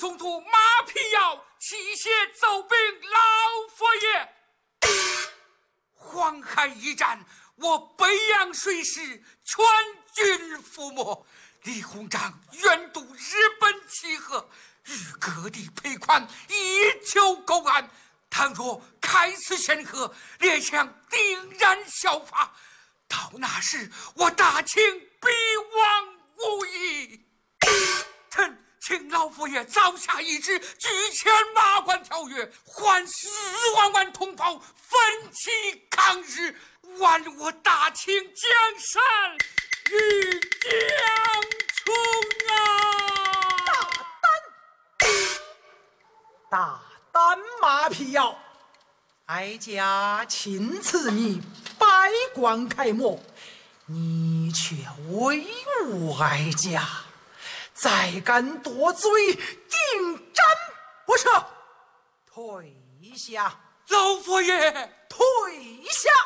总督马丕尧弃械奏禀老佛爷。黄海一战，我北洋水师全军覆没，李鸿章远渡日本乞和，与各地赔款，以求公安。倘若开此先河，列强定然效法。到那时，我大清必亡无疑。臣请老佛爷早下一旨，拒签马关条约，还4万万同胞奋起抗日，挽我大清江山于江春啊！ 大胆马丕尧，哀家钦赐你百官楷模，你却威武哀家，再敢多嘴，定斩不赦！退下！ 老佛爷， 退下！